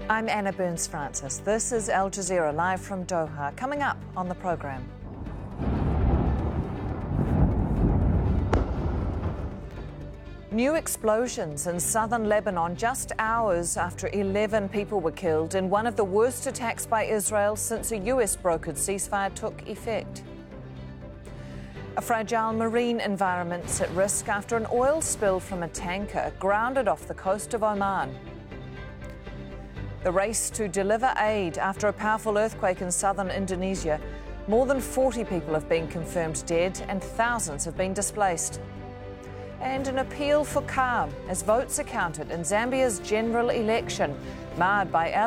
I'm Anna Burns-Francis. This is Al Jazeera live from Doha. Coming up on the programme. New explosions in southern Lebanon just hours after 11 people were killed in one of the worst attacks by Israel since a US brokered ceasefire took effect. A fragile marine environment's at risk after an oil spill from a tanker grounded off the coast of Oman. The race to deliver aid after a powerful earthquake in southern Indonesia. More than 40 people have been confirmed dead and thousands have been displaced. And an appeal for calm as votes are counted in Zambia's general election, marred by